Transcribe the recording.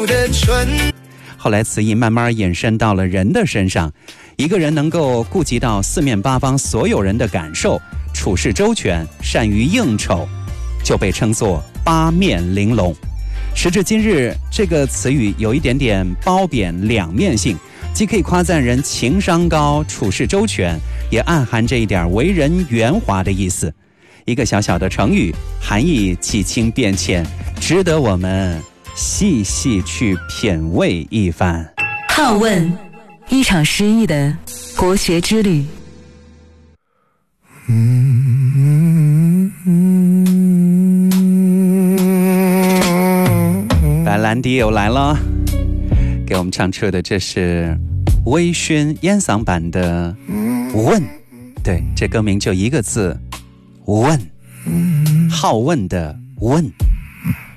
入的春。 后来词义慢慢延伸到了人的身上，一个人能够顾及到四面八方所有人的感受，处事周全，善于应酬，就被称作八面玲珑。时至今日，这个词语有一点点褒贬两面性，既可以夸赞人情商高、处事周全，也暗含着一点为人圆滑的意思。一个小小的成语，含义几经变迁，值得我们细细去品味一番。 好问，一场诗意的国学之旅。 白兰迪又来了，给我们唱出的这是微醺烟嗓版的问。对，这歌名就一个字，问，好问的问。